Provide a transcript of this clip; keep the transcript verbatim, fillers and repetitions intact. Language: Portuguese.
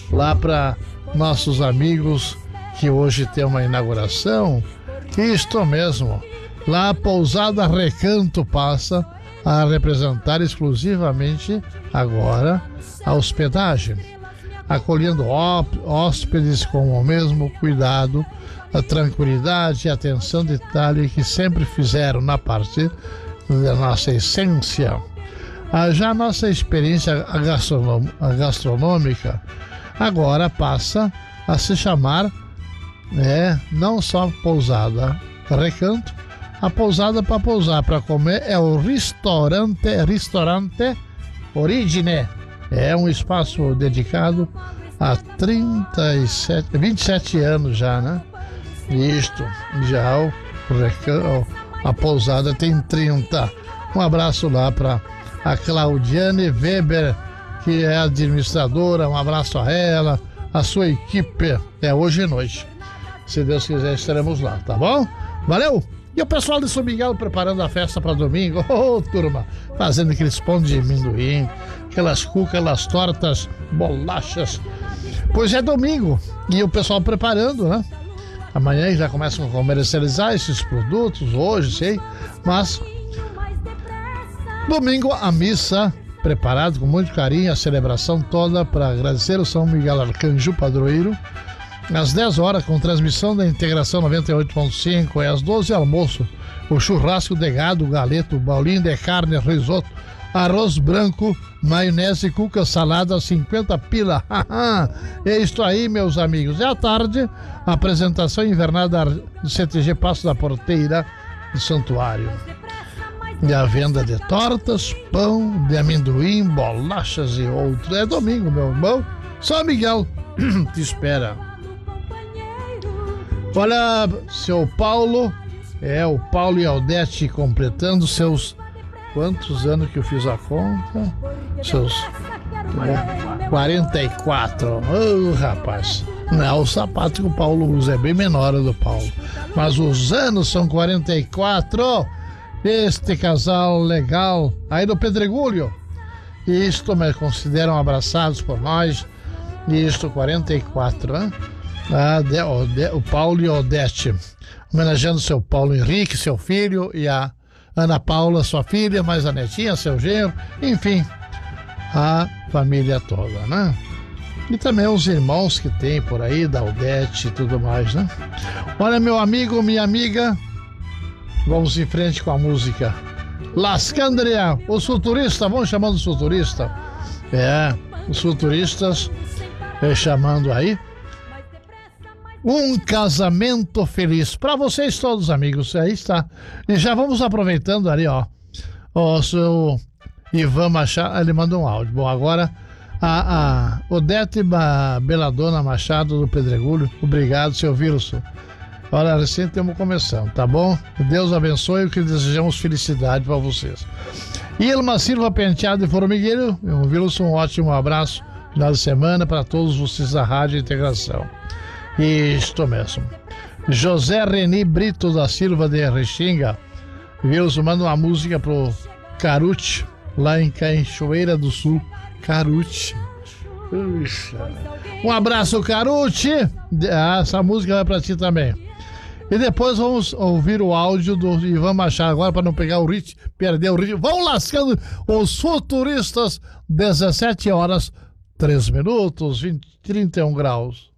lá para nossos amigos que hoje tem uma inauguração. Isto mesmo, lá a Pousada Recanto passa a representar exclusivamente agora a hospedagem, acolhendo hóspedes com o mesmo cuidado, a tranquilidade e atenção de detalhe que sempre fizeram na parte da nossa essência. Já a nossa experiência gastronômica agora passa a se chamar, é, não só Pousada Recanto, a pousada para pousar, para comer é o restaurante, restaurante Origine. É um espaço dedicado há trinta e sete, vinte e sete anos já, né? Isto, já o, o, a pousada tem trinta. Um abraço lá para a Claudiane Weber, que é administradora, um abraço a ela, a sua equipe. É hoje à noite. Se Deus quiser, estaremos lá, tá bom? Valeu! E o pessoal de São Miguel preparando a festa para domingo. Ô, oh, turma, fazendo aqueles pão de amendoim, aquelas cucas, aquelas tortas, bolachas. Pois é domingo e o pessoal preparando, né? Amanhã já começam a comercializar esses produtos, hoje, sei. Mas domingo a missa preparada com muito carinho, a celebração toda para agradecer o São Miguel Arcanjo Padroeiro. Às dez horas, com transmissão da Integração noventa e oito ponto cinco, é às doze, almoço, o churrasco de gado, galeto, bolinho de carne, risoto, arroz branco, maionese, cuca, salada, cinquenta pila. É isto aí, meus amigos. E à tarde, a apresentação invernada do C T G Passo da Porteira do Santuário. E a venda de tortas, pão, de amendoim, bolachas e outros. É domingo, meu irmão. São Miguel te espera. Olha, seu Paulo, é o Paulo e Aldete completando seus... Quantos anos que eu fiz a conta? Seus é, quarenta e quatro. Oh, rapaz. Não, o sapato que o Paulo usa é bem menor do Paulo. Mas os anos são quarenta e quatro. Este casal legal aí do Pedregulho. Isto me consideram abraçados por nós. Isto, quarenta e quatro, né? Ah, de, o, de, o Paulo e Odete, homenageando seu Paulo Henrique, seu filho, e a Ana Paula, sua filha, mais a netinha, seu genro, enfim, a família toda, né? E também os irmãos que tem por aí, da Odete e tudo mais, né? Olha, meu amigo, minha amiga, vamos em frente com a música Lascandria, os futuristas, vamos chamando os futuristas. É, os futuristas é, chamando aí Um Casamento Feliz para vocês todos, amigos. Aí está. E já vamos aproveitando ali, ó. O seu Ivan Machado, ele mandou um áudio. Bom, agora a, a Odete Beladona Machado do Pedregulho. Obrigado, seu Wilson. Olha, assim estamos começando, tá bom? Deus abençoe, o que desejamos felicidade para vocês. Ilma Silva Penteado de Formigueiro. O Wilson, um ótimo abraço. Final de semana para todos vocês da Rádio Integração. Isto mesmo. José Reni Brito da Silva de Restinga. Wilson, manda uma música pro Caruti, lá em Cachoeira do Sul. Caruti. Puxa. Um abraço, Caruti. Ah, essa música vai pra ti também. E depois vamos ouvir o áudio do Ivan Machado, agora para não pegar o ritmo, perder o ritmo. Vão lascando os futuristas, dezessete horas, três minutos, vinte, trinta e um graus.